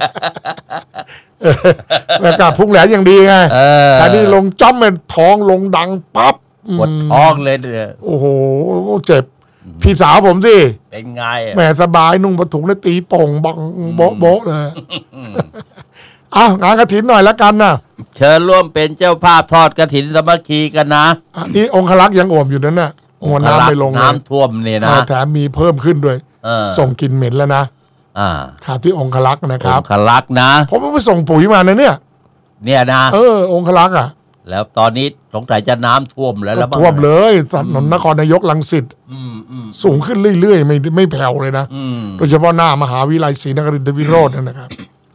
A: แล้วก็พุ่งแหลนอย่างดีไงแต่นี่ลงจ้ำเป็นท้องลงดังปั๊บ
B: ปวดท้องเลยเนี่ย
A: โอ้โหเจ็บพี่สาวผมสิ
B: เป็นไง
A: แม่สบายนุ่งผ้าถุงแล้วตีโป่งบังโบ๊ะเลยงานกฐินหน่อยละกันนะ
B: เชิญร่วมเป็นเจ้าภาพทอดกฐินสามัคคีกันนะ
A: นี่องครักษ์ยังอ่วมอยู่นั่นน่ะน้ำไม่ลง
B: น้ำท่วมเนี่ยนะ
A: แต่มีเพิ่มขึ้นด้วยส่งกลิ่นเหม็นแล้วนะครับที่องครักษ์นะครับ
B: องครักษ์นะ
A: ผมไปส่งปุ๋ยมานะเนี่ย
B: นะ
A: องครักษ์
B: แล้วตอนนี้สงสัยจะน้ำท่วมแล้ว
A: ท่วมเลยถนนนครนายกรังสิตสูงขึ้นเรื่อยๆไม่แผ่วเลยนะโดยเฉพาะหน้ามหาวิทยาลัยศรีนครินทรวิโรจน์นะครับ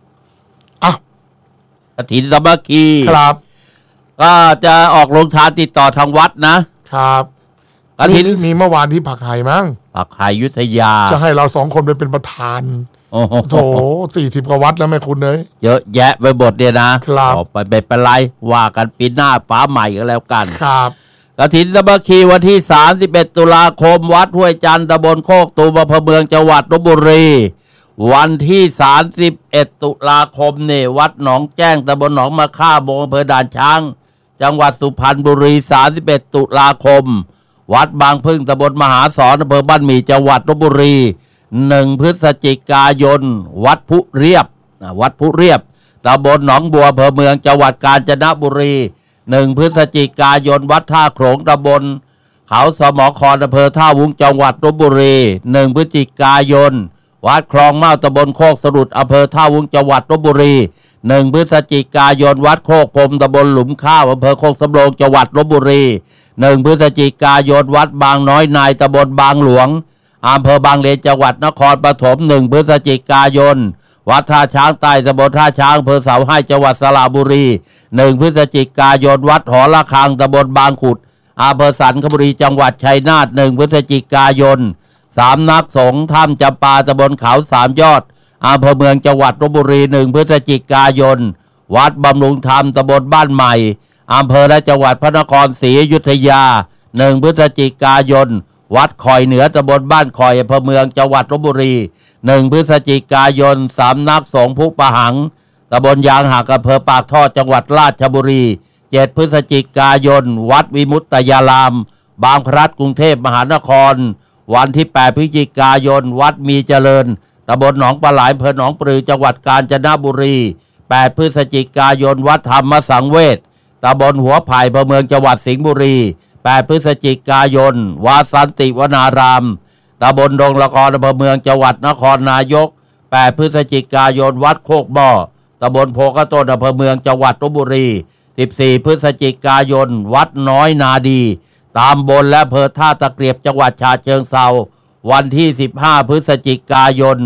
B: กฐินสามัคคี
A: ครับ
B: ก็จะออกโรงทานติดต่อทางวัดนะครับ
A: กฐินมีเมื่อวานที่ผักไห่มั้ง
B: ผักไห่ยุทธยา
A: จะให้เรา2 คนไปเป็นประธานโถ40 กว่าวัดแล้วแม่คุณเลย
B: เยอะแยะไปหมดเนี่ยนะครับออกไปเป็นไรว่ากันปีหน้าฟ้าใหม่ก็แล้วกัน
A: ครับ
B: กฐินสามัคคีวันที่31 ตุลาคมวัดห้วยจันทร์ตำบลโคกตูมอำเภอเมืองจังหวัดลพบุรีวันที่31 ตุลาคมเนี่ยวัดหนองแจ้งตำบลหนองมะค่าบงอำเภอด่านช้างจังหวัดสุพรรณบุรี31 ตุลาคมวัดบางพึ่งตำบลมหาสอนอำเภอบ้านหมี่จังหวัดลพบุรี1 พฤศจิกายนวัดพุเรียบตำบลหนองบัวอำเภอเมืองจังหวัดกาญจนบุรี1 พฤศจิกายนวัดท่าโขลงตำบลเขาสมคอำเภอท่าวุ้งจังหวัดลพบุรี1 พฤศจิกายนวัดคลองเมาตำบลโคกสะดุดอำเภอท่าวุ้งจังหวัดลพบุรี1 พฤศจิกายนวัดโคกพรมตำบลหลุมข้าวอำเภอโคกสำโรงจังหวัดลพบุรี1 พฤศจิกายนวัดบางน้อยนายตำบลบางหลวงอำเภอบางเลนจังหวัดนครปฐม1 พฤศจิกายนวัดท่าช้างใต้ตำบลท่าช้างอำเภอเสาให้จังหวัดสระบุรี1 พฤศจิกายนวัดหอระฆังตำบลบางขุดอำเภอสันคบุรีจังหวัดชัยนาท1 พฤศจิกายน3 นักสงฆ์ถ้ำจำปาตำบลเขา3 ยอดอำเภอเมืองจังหวัดลพบุรี1 พฤศจิกายนวัดบำรุงธรรมตำบลบ้านใหม่อำเภอและจังหวัดพระนครศรีอยุธยา1 พฤศจิกายนวัดคอยเหนือตำบลบ้านคอยอำเภอเมืองจังหวัดลพบุรี1 พฤศจิกายน3 นักสงฆ์ผู้ประหังตำบลยางหักอำเภอปากท่อจังหวัดราชบุรี7 พฤศจิกายนวัดวิมุตตยารามบางพลัดกรุงเทพมหานครวันที่8 พฤศจิกายนวัดมีเจริญตำบลหนองปลาไหลอำเภอหนองปลือจังหวัดกาญจนบุรี8 พฤศจิกายนวัดธรรมสังเวชตำบลหัวไผ่อำเภอเมืองจังหวัดสิงห์บุรี8 พฤศจิกายนวัดสันติวนารามตำบลดงละครอำเภอเมืองจังหวัดนครนายก8 พฤศจิกายนวัดโคกบ่อตำบลโพกระต้นอำเภอเมืองจังหวัดลพบุรี14 พฤศจิกายนวัดน้อยนาดีตำบลและอำเภอท่าตะเกียบจังหวัดฉะเชิงเทราวันที่15 พฤศจิกายน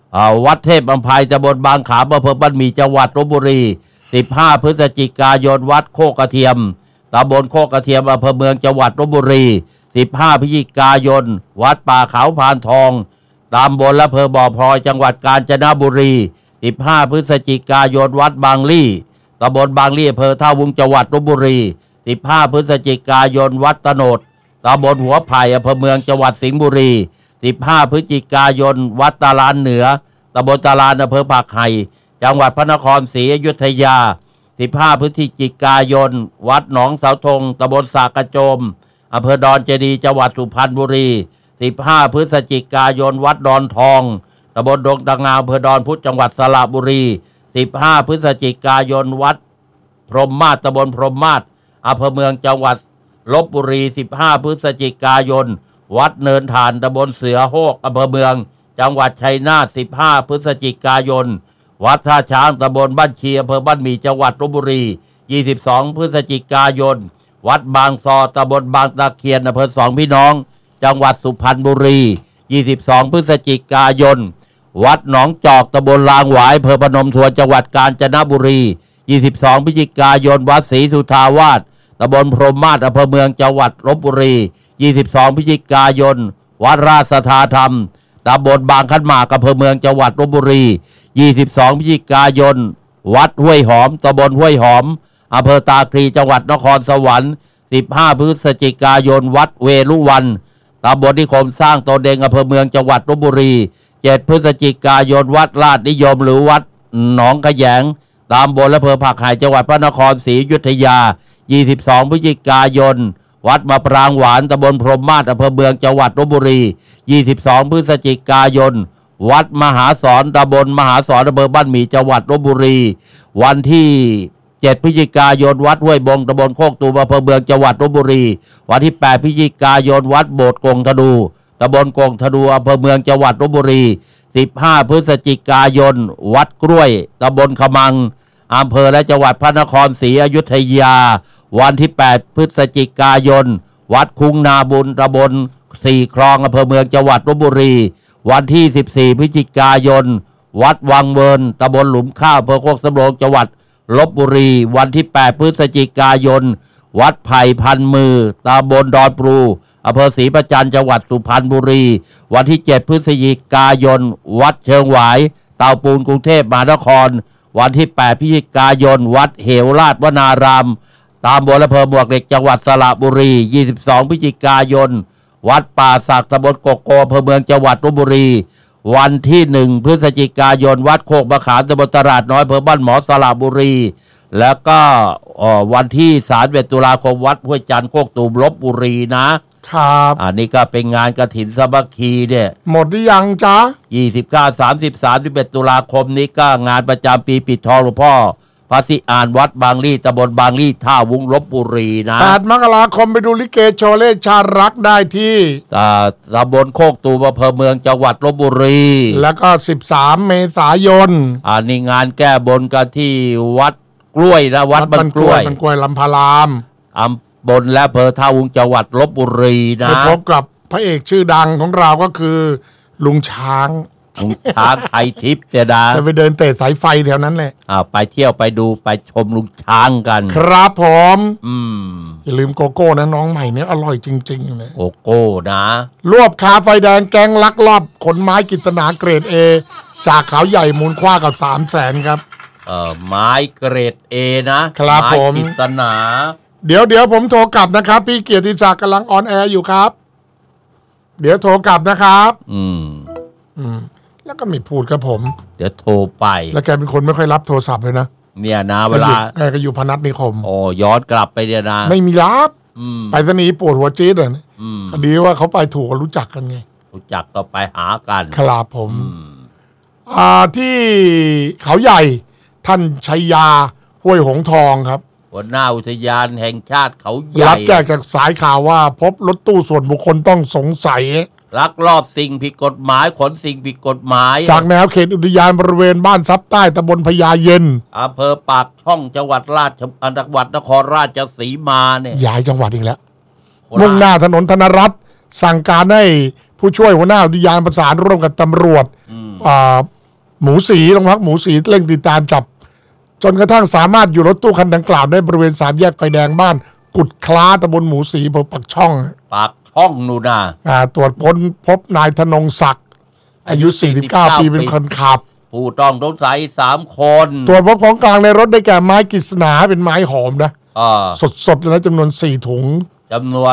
B: วัดเทพอำไพตำบลบางขามอำเภอบ้านหมี่จังหวัดลพบุรี15พฤศจิกายนวัดโคกกระเทียมตำบลโคกกระเทียมอำเภอเมืองจังหวัดลพบุรี15พฤศจิกายนวัดป่าเขาพานทองตำบลอำเภอบ่อพลอยจังหวัดกาญจนบุรี15พฤศจิกายนวัดบางลี่ตำบลบางลี่อำเภอท่าวุ้งจังหวัดลพบุรี15พฤศจิกายนวัดตโนดตำบลหัวไผ่อำเภอเมืองจังหวัดสิงห์บุรี15พฤศจิกายนวัดตาลานเหนือตำบลตาลานอำเภอผักไห่จังหวัดพระนครศรีอยุธยา15พฤศจิกายนวัดหนองเสาธงตำบลสากระโจมอำเภอดอนเจดีย์จังหวัดสุพรรณบุรี15พฤศจิกายนวัดดอนทองตำบลดงตะงาวอำเภอดอนพุธจังหวัดสระบุรี15พฤศจิกายนวัดพรหมมาศตำบลพรหมมาศอำเภอเมืองจังหวัดลพบุรี15พฤศจิกายนวัดเนินฐานตำบลเสือโฮกอำเภอเมืองจังหวัดชัยนาท15พฤศจิกายนวัดท่าช้างตำบลบ้านเชียอำเภอบ้านหมี่จังหวัดลพบุรี22พฤศจิกายนวัดบางซอตำบลบางตะเคียนอำเภอสองพี่น้องจังหวัดสุพรรณบุรี22พฤศจิกายนวัดหนองจอกตำบลลางหวายอำเภอพนมทวนจังหวัดกาญจนบุรี22พฤศจิกายนวัดศรีสุทาวาสตำบลพรหมมาศอำเภอเมืองจังหวัดลพบุรี22พฤศจิกายนวัดราชสัทธาธรรมตำบลบางขันหมากอำเภอเมืองจังหวัดลพบุรี22พฤศจิกายนวัดห้วยหอมตำบลห้วยหอมอำเภอตาคลีจังหวัดนครสวรรค์15พฤศจิกายนวัดเวรุวันตำบลนิคมสร้างตนเองอำเภอเมืองจังหวัดลพบุรี7พฤศจิกายนวัดลาดนิยมหรือวัดหนองขยงตำบลอำเภอผักไห่จังหวัดพระนครศรีอยุธยา22พฤศจิกายนวัดมะปรางหวานตำบลพรหมมาศอำเภอเมืองจังหวัดลพบุรี22พฤศจิกายนวัดมหาสอนตำบลมหาสอนอำเภอบ้านหมี่จังหวัดลพบุรีวันที่7พฤศจิกายนวัดห้วยบงตำบลโคกตูมอำเภอเมืองจังหวัดลพบุรีวันที่8พฤศจิกายนวัดโบสถ์กงธนูตำบลกงธนูอำเภอเมืองจังหวัดลพบุรี15พฤศจิกายนวัดกล้วยตำบลขมังอำเภอและจังหวัดพระนครศรีอยุธยาวันที่8พฤศจิกายนวัดคุ้งนาบุญตำบลสี่คลองอำเภอเมืองจังหวัดลพบุรีวันที่14พฤศจิกายนวัดวังเวิร์นตำบลหลุมข้าวอำเภอโคกสำโรงจังหวัดลพบุรีวันที่8พฤศจิกายนวัดไผ่พันมือตำบลดอนปรูอำเภอศรีประจันจังหวัดสุพรรณบุรีวันที่7พฤศจิกายนวัดเชิงหวายเตาปูนกรุงเทพมหานครวันที่8พฤศจิกายนวัดเหวราชวนารามตำบลอำเภอหมวกเหล็กจังหวัดสระบุรี22พฤศจิกายนวัดป่าสักตำบลกกโกอำเภอเมืองจังหวัดลพบุรีวันที่1พฤศจิกายนวัดโคกมะขามตำบลตลาดน้อยอำเภอบ้านหมอสระบุรีแล้วก็วันที่31ตุลาคมวัดห้วยจันทร์โคกตูมลพบุรีนะครับอันนี้ก็เป็นงานกฐินสามัคคีเนี่ย
A: หมดหรือยังจ๊ะ
B: 29 30 31ตุลาคมนี้ก็งานประจำปีปิดทองหลวงพ่อพระสิอ่านวัดบางลี่ตำบลบางลี่ท่าวุ้งลพบุรีนะ
A: 8มกราคมไปดูลิเกโชเล่ชารักได้ที่
B: ตำบลโคกตูมอำเภอเมืองจังหวัดลพบุรี
A: แล้วก็13เมษายน
B: อันนี้งานแก้บนกันที่วัดกล้วยนะวัดบ้านกล้วย
A: ลำพาราม
B: บนและอำเภอท่าวุ้งจังหวัดลพบุรีนะ
A: ไปพบกับพระเอกชื่อดังของเราก็คือลุงช้าง
B: ไทยทิพย์จะ
A: ไปเดินเตะสายไฟแถวนั้นแหละ
B: ไปเที่ยวไปดูไปชมลุงช้างกัน
A: ครับผมอย่าลืมโกโก้นะน้องใหม่เนี่ยอร่อยจริงๆเลย
B: โกโก้นะ
A: รวบคาไฟแดงแก๊งลักลอบขนไม้กฤษณาเกรด A จากเขาใหญ่มูลค่ากับ300,000ครับ
B: ไม้เกรด A
A: นะครับผม
B: กฤษณา
A: เดี๋ยวผมโทรกลับนะครับพี่เกียรติศักดิ์กำลังออนแอร์อยู่ครับเดี๋ยวโทรกลับนะครับแล้วก็ไม่พูดกับผม
B: เดี๋ยวโทรไป
A: แล้วแกเป็นคนไม่ค่อยรับโทรศัพท์เลยนะ
B: เนี่ยนะเวลา
A: แกก็อยู่พนัสนิคม
B: ย้อนกลับไปเนี่ยนะ
A: ไม่มีรับไปสนีปวดหัวจี๊ดเลยก็ดีว่าเขาไปถูกรู้จักกันไง
B: รู้จักก็ไปหากัน
A: ครับผมที่เขาใหญ่ท่านชัยยาห้วยหงทองครับ
B: หัวหน้าอุทยานแห่งชาติเขาใหญ่
A: รับแจ้งจากสายข่าวว่าพบรถตู้ส่วนบุคคลต้องสงสัย
B: ลักลอบสิ่งผิดกฎหมายขนสิ่งผิดกฎหมาย
A: จากแนวเขตอุทยานบริเวณบ้านซับใต้ตำบลพญาเย็น
B: อำเภอปากช่องจังหวัดนครราชสีมาเนี่ย
A: ย้ายจังหวัดอีกแล้วมุ่งหน้าถนนธนรัตน์สั่งการให้ผู้ช่วยหัวหน้าอุทยานประสานร่วมกับตำรวจหมูสีโรงพักหมูสีเร่งติดตามจับจนกระทั่งสามารถอยู่รถตู้คันดังกล่าวได้บริเวณ3 แยกไฟแดงบ้านกุดคล้าตำบลหมูสีอำเภอปากช่อง
B: ปากช่องนูนา
A: ตรวจค้นพบนายธนงศักดิ์อายุ 49 ปีเป็นคนขับ
B: ผู้ต้องสงสัย3 คน
A: ตรวจพบของกลางในรถได้แก่ไม้กฤษณาเป็นไม้หอมนะ สดๆแล้วจำนวน4 ถุง
B: จำนวน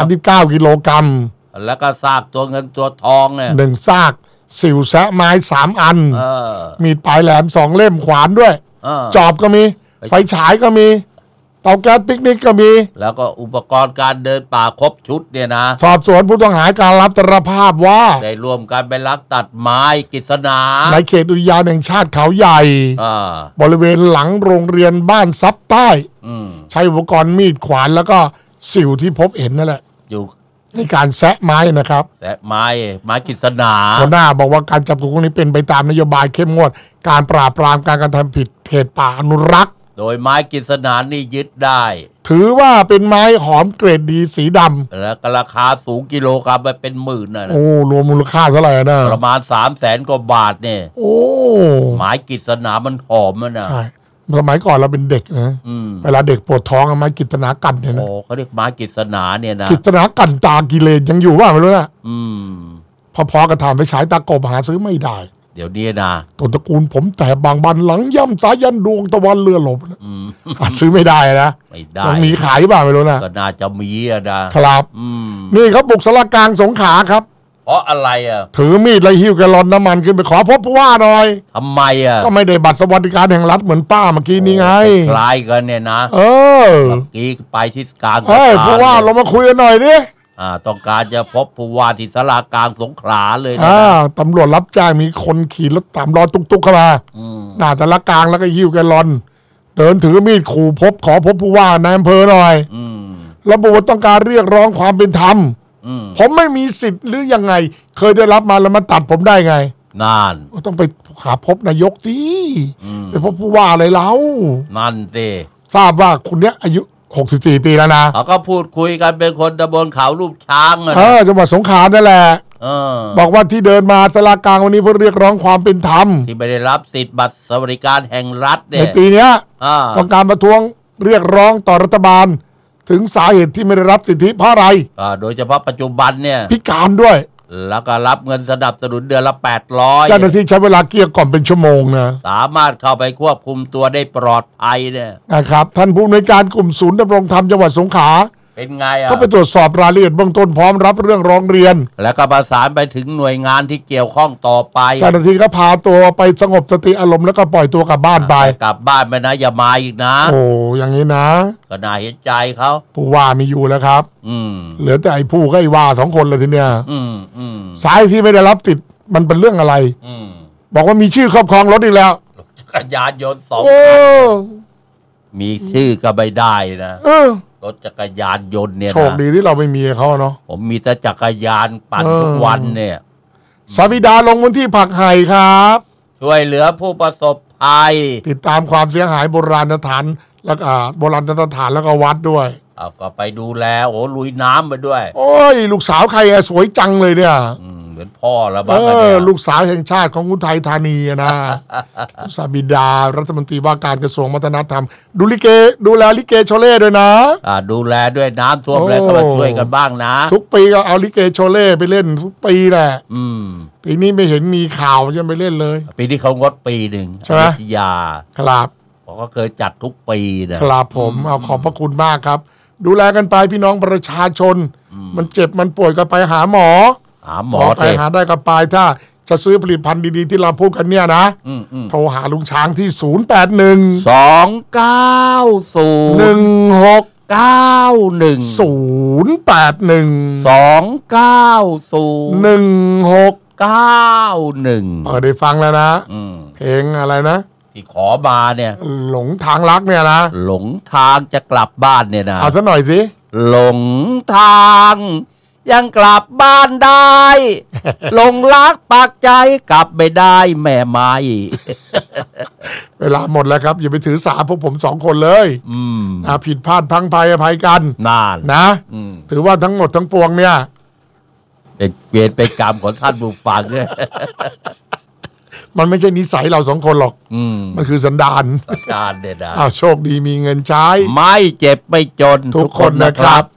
A: 39 กิโลกรัม
B: แล้วก็ซากตัวเงินตัวทองเนี่ย
A: 1 ซากสิวแซะไม้3 อันมีดปลายแหลม2 เล่มขวานด้วยจอบก็มีไฟฉายก็มีเตาแก๊สปิกนิกก็มี
B: แล้วก็อุปกรณ์การเดินป่าครบชุดเนี่ยนะ
A: สอบสวนผู้ต้องหาการรับสารภาพว่า
B: ได้ร่วมกันไปลักตัดไม้กฤษณา
A: ในเขตอุทยานแห่งชาติเขาใหญ่บริเวณหลังโรงเรียนบ้านซับใต้ใช้อุปกรณ์มีดขวานแล้วก็สิวที่พบเห็นนั่นแหละ
B: อยู่
A: ในการแซะไม้นะครับ
B: แซะไม้กฤษณา
A: หัวหน้าบอกว่าการจับกลุ่มครั้งนี้เป็นไปตามนโยบายเข้มงวดการปราบปรามการกระทำผิดเขตป่าอนุรักษ์
B: โดยไม้กฤษณานี่ยึดได้
A: ถือว่าเป็นไม้หอมเกรดดีสีด
B: ำแล้วก็ราคาสูงกิโลกรัมไปเป็นหมื่นนะ
A: โอ้รวมมูลค่าเท่าไหร่นะ
B: ประมาณ300,000 กว่าบาทเนี่ย
A: โอ้
B: ไม้กฤษณามันหอมนะ
A: ใช่สมัยก่อนเราเป็นเด็กนะเวลาเด็กปวดท้องไม้กฤษณากันเนี่ยนะ
B: โอ้เขาเรียกไม้กฤษณาเนี่ยนะ
A: กฤษณากันตากิเลนยังอยู่ว่าไม่รู้นะพอๆกับถามไปฉายตากบหาซื้อไม่ได้
B: เดี๋ยวนี้นะ
A: ต้นตระกูลผมแต่บางบันหลังย่ำสายันดวงตะวันเรือหลบซื้อไม่ได้นะ
B: ไม่ได้
A: ยังมีขายบ้างไม่รู้นะ
B: ก็น่าจะมีนะครับ
A: นี่เขาบุกสารกลางสงขลาครับ
B: เพราะอะไร
A: ถือมีดไล่หิ้วแกลลอนน้ำมันขึ้นไปขอพบผู้ว่าหน่อย
B: ทำไม
A: ก็ไม่ได้บัตรสวัสดิการแห่งรัฐเหมือนป้าเมื่อกี้นี่ไง
B: คล้ายกันเนี่ยนะเมื่อกี้ไปที่กลาง
A: ผู้ว่าเรามาคุยกันหน่อยดิ
B: ต้องการจะพบผู้ว่าที่สารกลางสงขลาเลยนะ
A: ตำรวจรับแจ้งมีคนขี่รถตามรอตุกๆเข้ามาหน้าสารกลางแล้วก็หิ้วแกลลอนเดินถือมีดขู่ขอพบผู้ว่าในอำเภอหน่อยระบุว่าต้องการเรียกร้องความเป็นธรรมผมไม่มีสิทธิ์หรือยังไงเคยได้รับมาแล้วมันตัดผมได้ไง
B: นั่น
A: ต้องไปหาพบนายกสิไปพบผู้ว่าอะไรแล้ว
B: นั่นสิ
A: ทราบว่าคุณเนี้ยอายุ64 ปีแล้วนะ
B: เขาก็พูดคุยกันเป็นคนตำบลเขารูปช้าง
A: จังหวัดสงขลานั่นแหละบอกว่าที่เดินมาสารกลางวันนี้เพื่อเรียกร้องความเป็นธรรม
B: ที่ไม่ได้รับสิทธิ์บัตรสวัสดิการแห่งรัฐ
A: ในปีนี้ต้องการประท้วงเรียกร้องต่อรัฐบาลถึงสาเหตุที่ไม่ได้รับสิทธิเพราะอะไร
B: โดยเฉพาะปัจจุบันเนี่ย
A: พิการด้วย
B: แล้วก็รับเงินสนับสนุนเดือนละ800
A: เจ้าหน้าที่ใช้เวลาเกลี้ยกล่อมเป็นชั่วโมงนะ
B: สามารถเข้าไปควบคุมตัวได้ปลอดภัยเนี่ย
A: นะครับท่านผู้อำนวยการกลุ่มศูนย์ดำรงธรรมจังหวัดสงขลา
B: เป็นไง
A: ก็ไปตรวจสอบรายละเอียดเบื้องต้นพร้อมรับเรื่องร้องเรียน
B: แล้วก็ประสานไปถึงหน่วยงานที่เกี่ยวข้องต่อไป
A: เจ้าหน้าที่ก็พาตัวไปสงบสติอารมณ์แล้วก็ปล่อยตัวกลับบ้านไป
B: กลับบ้านไปนะอย่ามาอีกนะ
A: โอ้อย่างนี้นะ
B: ก็น่าเห็นใจเขา
A: ผู้ว่ามีอยู่แล้วครับเหลือแต่ไอ้ผู้ก็ไอ้ว่า2 คนเลยทีเนี้ยสายที่ไม่ได้รับติดมันเป็นเรื่องอะไรบอกว่ามีชื่อครอบครองรถอีกแล้ว
B: จักรยานยนต์2 คันมีชื่อก็ไม่ได้นะรถจักรยานยนต์เนี่ย
A: โชคดีที่เราไม่มีเขาเนาะ
B: ผมมีแต่จักรยานปั่นทุกวันเนี่ย
A: สาบิดาลงพื้นที่ผักไห่ครับ
B: ช่วยเหลือผู้ประสบภัย
A: ติดตามความเสียหายโบราณสถานแล้วก็โบราณสถานแล้วก็วัดด้วย
B: ก็ไปดูแลโอ้ลุยน้ำไปด้วย
A: โอ้ยลูกสาวใครสวยจังเลยเนี่ย
B: เหมือนพ่อแล้วบ้างเนี่ย
A: ลูกสาวแห่งชาติของอุทัยธานีนะสาบิดารัฐมนตรีว่าการกระทรวงวัฒนธรรมดูแลลิเกโชเล่ด้วยนะ
B: ดูแลด้วยน้ำท่วมอะไรก็มาช่วยกันบ้างนะ
A: ทุกปีก็เอาลิเกโชเล่ไปเล่นทุกปีแหละปีนี้ไม่เห็นมีข่าวจะไปเล่นเลย
B: ปีนี้เขางดปีหนึ่ง
A: ใช่ไหม
B: ยา
A: ครับ
B: เขาก็เคยจัดทุกปี
A: นะครับผมเอาขอบพระคุณมากครับดูแลกันไปพี่น้องประชาชนมันเจ็บมันป่วยก็ไปหาหมอไปหาได้ก็ไปถ้าจะซื้อผลิตภัณฑ์ดีๆที่เราพูดกันเนี่ยนะโทรหาลุงช้างที่
B: 08101691เ
A: ได้ฟังแล้วนะเพลงอะไรนะ
B: ที่ขอมาเนี่ย
A: หลงทางรักเนี่ยนะ
B: หลงทางจะกลับบ้านเนี่ยนะ
A: เอาซะหน่อยสิ
B: หลงทางยังกลับบ้านได้หลงรักปากใจกลับไม่ได้แม่ไม้
A: เวลาหมดแล้วครับอย่าไปถือสาพวกผม2 คนเลยผิดพลาดพังภัยอภัยกันนะถือว่าทั้งหมดทั้งปวงเนี่ย
B: เป็นเวรเป็นกรรมของท่านผู้ฟังเนี่ย
A: มันไม่ใช่นิสัยเรา2 คนหรอกมันคือสันดาน
B: สันดานเด็ด
A: โชคดีมีเงินใช้
B: ไม่เจ็บไม่จน
A: ทุกคนนะครับ